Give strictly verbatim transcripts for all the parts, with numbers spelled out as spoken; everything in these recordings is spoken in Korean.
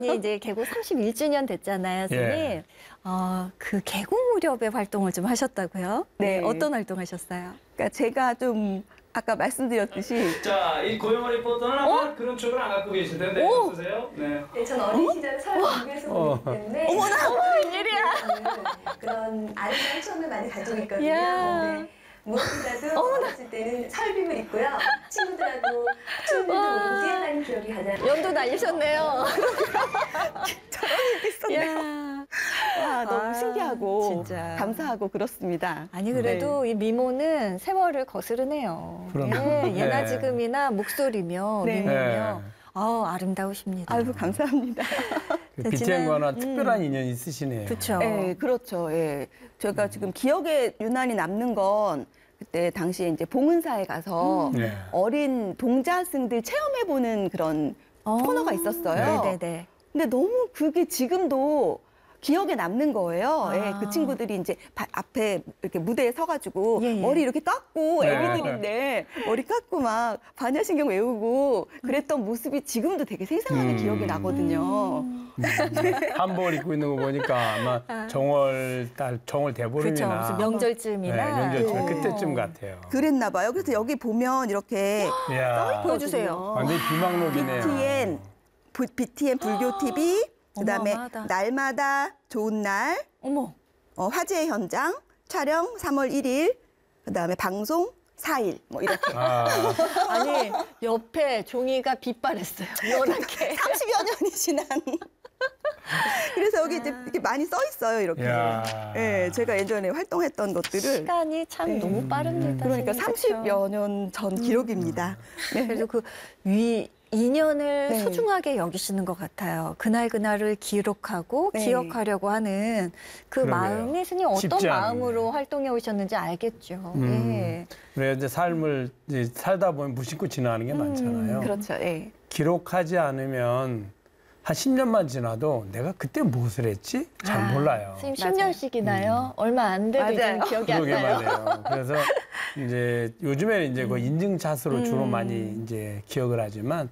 이제 개국 삼십일 주년 됐잖아요, 선생님. 예. 어, 그 개국 무렵에 활동을 좀 하셨다고요? 네. 어떤 활동하셨어요? 그러니까 제가 좀 아까 말씀드렸듯이 자, 이 고영원 리포터는 아마 그런 추억을 안 갖고 계실 텐데 어떠세요? 네. 네, 전 어린 시절 서울 공부에서 어. 보기 때문에 어머나! 웬일이야? 그런 아름다운 추억을 많이 가지고 있거든요. 이야. 네. 무엇보다도 어렸을 때는 설빔을 입고요. 친구들하고 추운 데도 모르고 뛰어다니는 기억이 가장 연도 날리셨네요. 있었네요. 와, 너무 아, 신기하고 진짜. 감사하고 그렇습니다. 아니 그래도 이 미모는 세월을 거스르네요. 그럼요. 예, 예나 네. 지금이나 목소리며 네. 미모며 아우 아름다우십니다. 아이고 감사합니다. 그 자, 비티엠과는 지난- 특별한 음. 인연이 있으시네요. 그렇죠. 네, 그렇죠. 예. 제가 지금 기억에 유난히 남는 건 그때 당시에 이제 봉은사에 가서 네. 어린 동자승들 체험해보는 그런 코너가 있었어요. 네네네. 근데 너무 그게 지금도 기억에 남는 거예요. 아. 예, 그 친구들이 이제 바- 앞에 이렇게 무대에 서가지고 예, 예. 머리 이렇게 깎고 네. 애기들인데 머리 깎고 막 반야신경 외우고 그랬던 모습이 지금도 되게 생생하게 음. 기억이 나거든요. 한복을 입고 있는 거 보니까 아마 정월 달 정월 그렇죠. 대보름이나 무슨 네, 명절쯤이나 명절쯤 네. 그때쯤 같아요. 그랬나 봐요. 그래서 여기 보면 이렇게 이야, 보여주세요. 완전히 비망록이네요. 비티엔, 부- 비티엔 불교 티비, 그다음에 어마어마하다. 날마다 좋은 날, 어머. 어, 화제의 현장, 촬영 삼월 일일, 그다음에 방송 사일 뭐 이렇게 아, 아니 옆에 종이가 빛발했어요. 노랗게. 삼십여 년이 지난. 그래서 여기 이제 이렇게 많이 써 있어요, 이렇게. 이야. 예, 제가 예전에 활동했던 것들을. 시간이 참 네. 너무 빠릅니다. 그러니까 선생님, 그렇죠? 삼십여 년 전 기록입니다. 네. 그래도 그 위 인연을 네. 소중하게 여기시는 것 같아요. 그날 그날을 기록하고 네. 기억하려고 하는 그 그러게요. 마음이 스님 어떤 쉽지 마음으로 않은데. 활동해 오셨는지 알겠죠. 음. 예. 그래 이제 삶을 이제 살다 보면 무심코 지나가는 게 많잖아요. 그렇죠. 예. 기록하지 않으면 한 십 년만 지나도 내가 그때 무엇을 했지? 잘 아, 몰라요. 선생님 맞아요. 십 년씩이나요? 얼마 안 돼도 이제 맞아요. 기억이 안 그러게 나요. 말이에요. 그래서 이제 요즘에는 이제 그 인증샷으로 주로 음. 많이 이제 기억을 하지만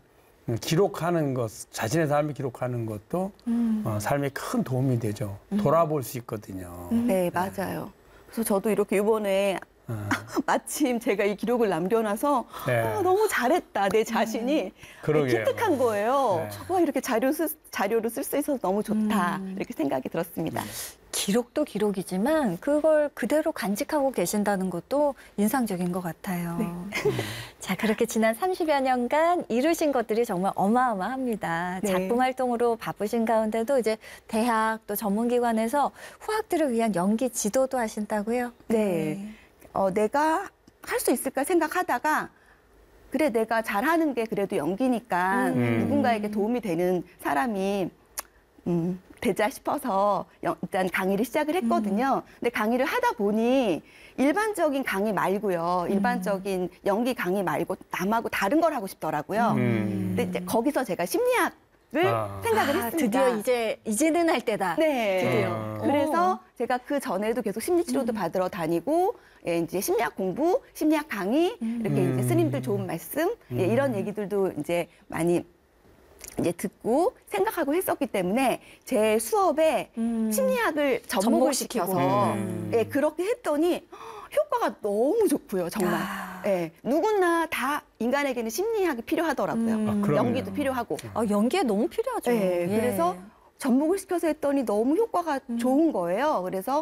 기록하는 것, 자신의 삶을 기록하는 것도 음. 어, 삶에 큰 도움이 되죠. 돌아볼 수 있거든요. 네, 맞아요. 그래서 저도 이렇게 이번에 어, 마침 제가 이 기록을 남겨놔서 네. 아, 너무 잘했다, 내 자신이 그러게요. 기특한 거예요. 네. 와, 이렇게 자료 쓰, 자료로 쓸 수 있어서 너무 좋다, 음. 이렇게 생각이 들었습니다. 기록도 기록이지만 그걸 그대로 간직하고 계신다는 것도 인상적인 것 같아요. 네. 자, 그렇게 지난 삼십여 년간 이루신 것들이 정말 어마어마합니다. 네. 작품 활동으로 바쁘신 가운데도 이제 대학 또 전문기관에서 후학들을 위한 연기 지도도 하신다고요? 네. 어, 내가 할 수 있을까 생각하다가 그래, 내가 잘하는 게 그래도 연기니까 음. 누군가에게 도움이 되는 사람이 음, 되자 싶어서 영- 일단 강의를 시작을 했거든요. 근데 강의를 하다 보니 일반적인 강의 말고요. 일반적인 연기 강의 말고 남하고 다른 걸 하고 싶더라고요. 음. 근데 이제 거기서 제가 심리학을 아. 생각을 아, 했습니다. 드디어 이제 이제는 할 때다. 네. 드디어. 어. 그래서 제가 그 전에도 계속 심리 치료도 받으러 다니고 예, 이제 심리학 공부, 심리학 강의 이렇게 음. 이제 스님들 좋은 말씀 예, 이런 얘기들도 이제 많이 이제 듣고 생각하고 했었기 때문에 제 수업에 음. 심리학을 접목을 시켜서 음. 예, 그렇게 했더니 효과가 너무 좋고요, 정말. 아. 예, 누구나 다 인간에게는 심리학이 필요하더라고요. 음. 아, 그럼요. 연기도 필요하고. 아, 연기에 너무 필요하죠. 네, 예. 그래서 접목을 시켜서 했더니 너무 효과가 좋은 거예요. 그래서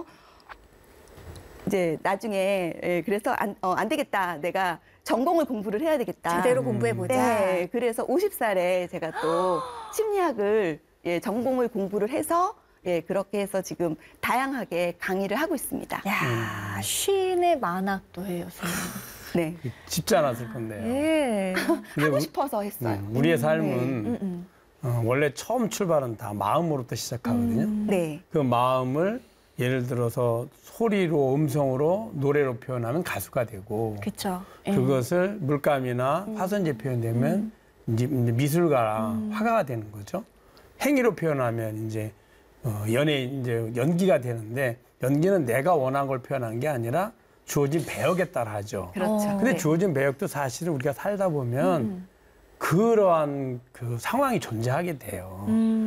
이제 나중에 예, 그래서 안, 어, 안 되겠다. 내가 전공을 공부를 해야 되겠다. 제대로 공부해보자. 네, 그래서 오십 살에 제가 또 심리학을 예, 전공을 공부를 해서 예, 그렇게 해서 지금 다양하게 강의를 하고 있습니다. 야, 쉰의 만학도 해요, 선생님. 네, 쉽지 않았을 건데요. 예. 근데 하고 우- 싶어서 했어요. 음, 우리의 삶은 음, 음. 어, 원래 처음 출발은 다 마음으로부터 시작하거든요. 음. 네, 그 마음을 예를 들어서 소리로, 음성으로, 노래로 표현하면 가수가 되고 그렇죠. 그것을 물감이나 화선제 표현되면 이제 미술가나 화가가 되는 거죠. 행위로 표현하면 이제 어, 연예 이제 연기가 되는데 연기는 내가 원한 걸 표현한 게 아니라 주어진 배역에 따라 하죠. 그렇죠. 어. 근데 네. 주어진 배역도 사실은 우리가 살다 보면 음. 그러한 그 상황이 존재하게 돼요. 음.